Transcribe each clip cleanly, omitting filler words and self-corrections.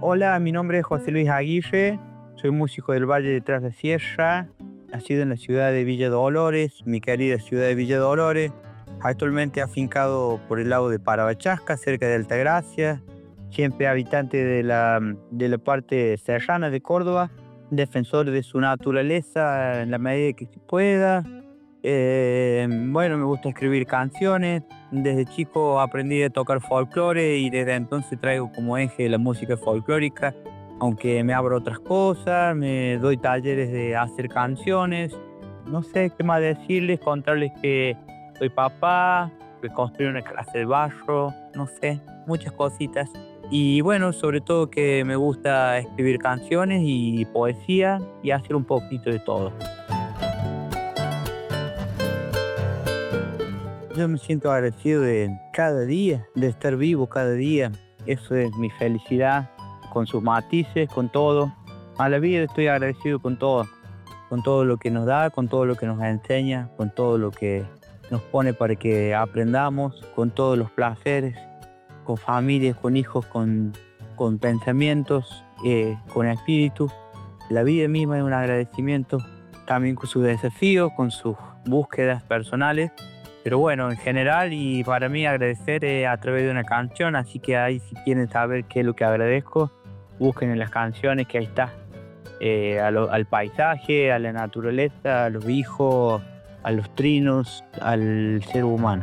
Hola, mi nombre es José Luis Aguirre, soy músico del Valle de Tras la Sierra, nacido en la ciudad de Villa Dolores, mi querida ciudad de Villa Dolores, actualmente afincado por el lago de Parabachasca, cerca de Altagracia, siempre habitante de la parte serrana de Córdoba, defensor de su naturaleza en la medida que se pueda. Bueno, me gusta escribir canciones. Desde chico aprendí a tocar folclore y desde entonces traigo como eje la música folclórica, aunque me abro otras cosas, me doy talleres de hacer canciones. No sé qué más decirles, contarles que soy papá, que construí una clase de barro, no sé, muchas cositas. Y bueno, sobre todo que me gusta escribir canciones y poesía y hacer un poquito de todo. Yo me siento agradecido de cada día, de estar vivo cada día. Eso es mi felicidad, con sus matices, con todo. A la vida estoy agradecido con todo lo que nos da, con todo lo que nos enseña, con todo lo que nos pone para que aprendamos, con todos los placeres, con familias, con hijos, con pensamientos, con espíritu. La vida misma es un agradecimiento, también con sus desafíos, con sus búsquedas personales. Pero bueno, en general y para mí agradecer es a través de una canción, así que ahí si quieren saber qué es lo que agradezco, busquen en las canciones que ahí está. Al paisaje, a la naturaleza, a los hijos, a los trinos, al ser humano.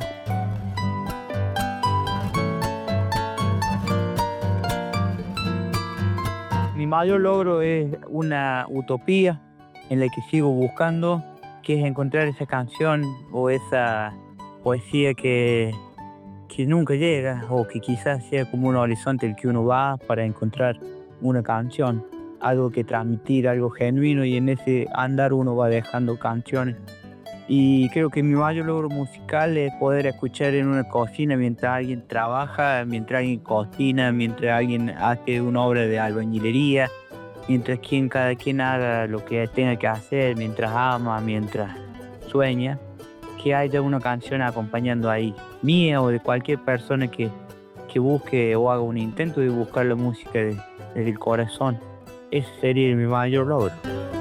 Mi mayor logro es una utopía en la que sigo buscando, que es encontrar esa canción o esa poesía que nunca llega o que quizás sea como un horizonte el que uno va para encontrar una canción, algo que transmitir, algo genuino, y en ese andar uno va dejando canciones. Y creo que mi mayor logro musical es poder escuchar en una cocina mientras alguien trabaja, mientras alguien cocina, mientras alguien hace una obra de albañilería, mientras cada quien haga lo que tenga que hacer, mientras ama, mientras sueña, que haya una canción acompañando ahí, mía o de cualquier persona que busque o haga un intento de buscar la música desde el corazón. Ese sería mi mayor logro.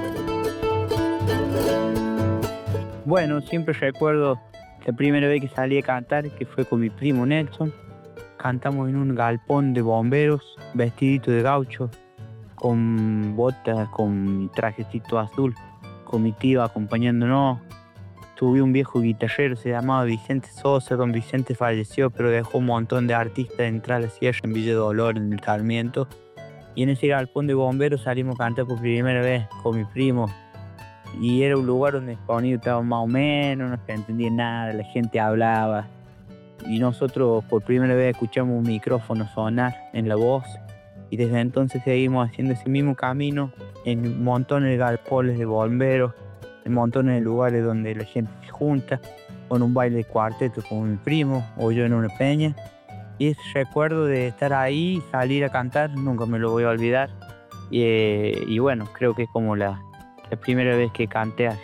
Bueno, siempre recuerdo la primera vez que salí a cantar, que fue con mi primo Nelson. Cantamos en un galpón de bomberos, vestidito de gaucho, con botas, con trajecito azul, con mi tío acompañándonos. Tuve un viejo guitarrero, se llamaba Vicente Sosa. Don Vicente falleció, pero dejó un montón de artistas en Tras la Sierra, en Villa Dolores, en el Sarmiento. Y en ese galpón de bomberos salimos a cantar por primera vez con mi primo. Y era un lugar donde el sonido estaba más o menos, no se entendía nada, la gente hablaba. Y nosotros por primera vez escuchamos un micrófono sonar en la voz. Y desde entonces seguimos haciendo ese mismo camino en montones de galpones de bomberos, en montones de lugares donde la gente se junta, o en un baile de cuarteto con mi primo, o yo en una peña. Y ese recuerdo de estar ahí y salir a cantar, nunca me lo voy a olvidar. Y bueno, creo que es como la primera vez que canté así.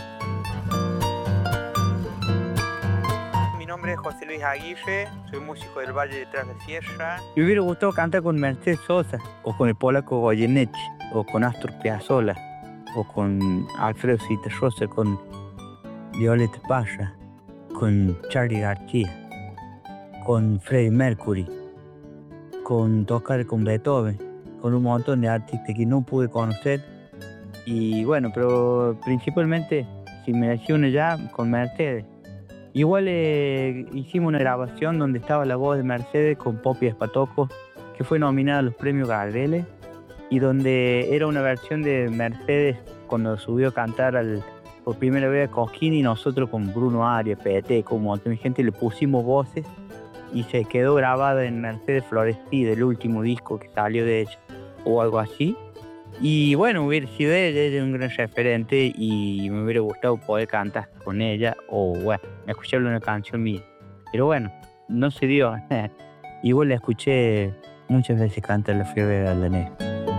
Mi nombre es José Luis Aguirre, soy músico del Valle de Tras la Sierra. Me hubiera gustado cantar con Mercedes Sosa, o con el polaco Goyeneche, o con Astor Piazzolla, o con Alfredo Zitarrosa, con Violeta Parra, con Charly García, con Freddie Mercury, tocar con Beethoven, con un montón de artistas que no pude conocer. Y bueno, pero principalmente, si me decía uno ya, con Mercedes. Igual hicimos una grabación donde estaba la voz de Mercedes con Poppy Espatoco, que fue nominada a los premios Gardel, y donde era una versión de Mercedes cuando subió a cantar por primera vez a Cosquín, y nosotros con Bruno Arias, PT, con un montón de gente le pusimos voces y se quedó grabada en Mercedes Floresti, del último disco que salió de ella, o algo así. Y bueno, hubiera sido ella es un gran referente y me hubiera gustado poder cantar con ella o bueno, escucharle una canción mía. Pero bueno, no se dio. Igual la escuché muchas veces cantar La Fiebre de Aldanés.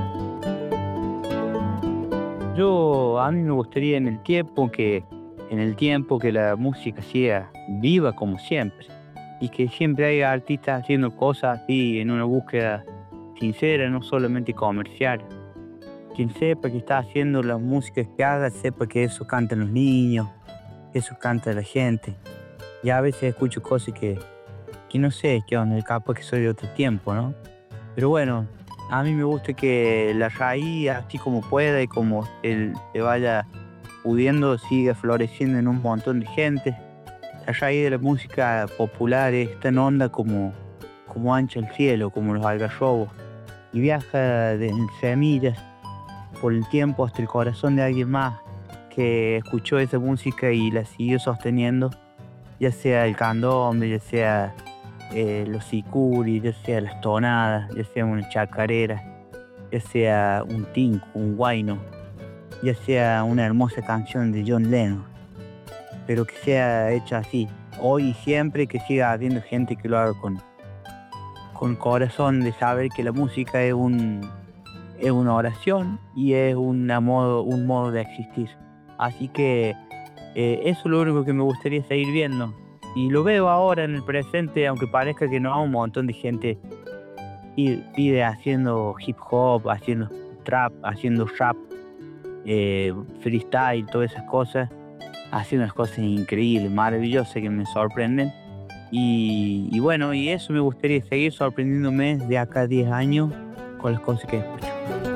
A mí me gustaría en el tiempo que la música sea viva como siempre y que siempre haya artistas haciendo cosas así en una búsqueda sincera, no solamente comercial. Quien sepa que está haciendo la música que haga, sepa que eso cantan los niños, que eso canta la gente. Y a veces escucho cosas que no sé qué onda, capaz que soy de otro tiempo, ¿no? Pero bueno, a mí me gusta que la raíz, así como pueda y como él se vaya pudiendo, siga floreciendo en un montón de gente. La raíz de la música popular es tan honda como ancha el cielo, como los algarrobos, y viaja en semillas por el tiempo hasta el corazón de alguien más que escuchó esa música y la siguió sosteniendo, ya sea el candombe, ya sea los sicuris, ya sea las tonadas, ya sea una chacarera, ya sea un tinku, un huayno, ya sea una hermosa canción de John Lennon, pero que sea hecha así, hoy y siempre, que siga habiendo gente que lo haga con corazón, de saber que la música es una oración y es un modo de existir. Así que eso es lo único que me gustaría seguir viendo. Y lo veo ahora en el presente, aunque parezca que no, un montón de gente pide haciendo hip hop, haciendo trap, haciendo rap, freestyle, todas esas cosas, haciendo unas cosas increíbles, maravillosas que me sorprenden. Y bueno, y eso me gustaría seguir sorprendiéndome de acá a 10 años con las cosas que escucho.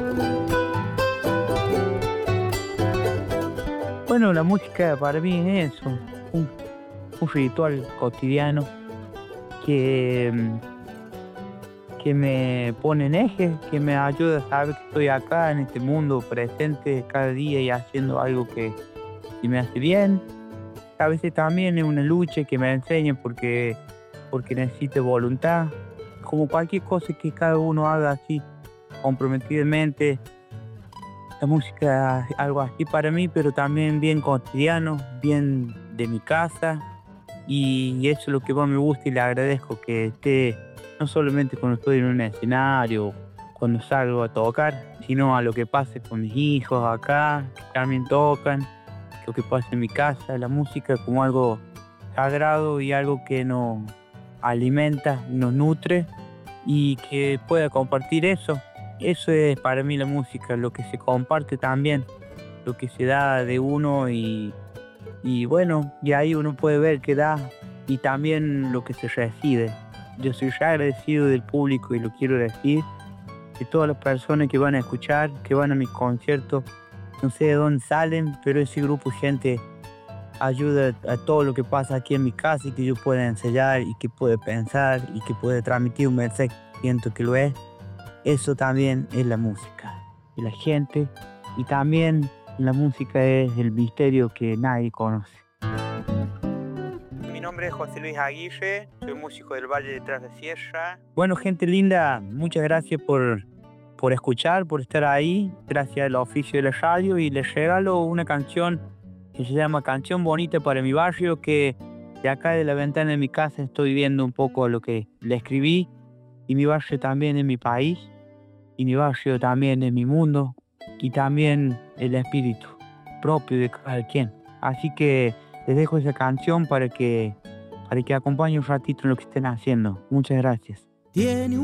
Bueno, la música para mí es eso, un ritual cotidiano que, que me pone en eje, que me ayuda a saber que estoy acá en este mundo presente cada día y haciendo algo que me hace bien. A veces también es una lucha que me enseña porque necesito voluntad, como cualquier cosa que cada uno haga así comprometidamente. La música es algo así para mí, pero también bien cotidiano, bien de mi casa, y eso es lo que más me gusta y le agradezco, que esté no solamente cuando estoy en un escenario, cuando salgo a tocar, sino a lo que pase con mis hijos acá, que también tocan, lo que pasa en mi casa, la música como algo sagrado y algo que nos alimenta, nos nutre, y que pueda compartir eso. Eso es para mí la música, lo que se comparte también, lo que se da de uno y bueno, y ahí uno puede ver qué da y también lo que se recibe. Yo soy re agradecido del público y lo quiero decir, de todas las personas que van a escuchar, que van a mis conciertos. No sé de dónde salen, pero ese grupo de gente ayuda a todo lo que pasa aquí en mi casa y que yo pueda ensayar y que pueda pensar y que pueda transmitir un mensaje que siento que lo es. Eso también es la música y la gente, y también la música es el misterio que nadie conoce. Mi nombre es José Luis Aguirre, soy músico del Valle de Tras de Sierra. Bueno, gente linda, muchas gracias por escuchar, por estar ahí, gracias al oficio de la radio, y les regalo una canción que se llama Canción Bonita para mi barrio, que de acá de la ventana de mi casa estoy viendo un poco lo que le escribí, y mi barrio también es mi país, y mi barrio también es mi mundo, y también el espíritu propio de cada quien. Así que les dejo esa canción para que acompañe un ratito en lo que estén haciendo. Muchas gracias.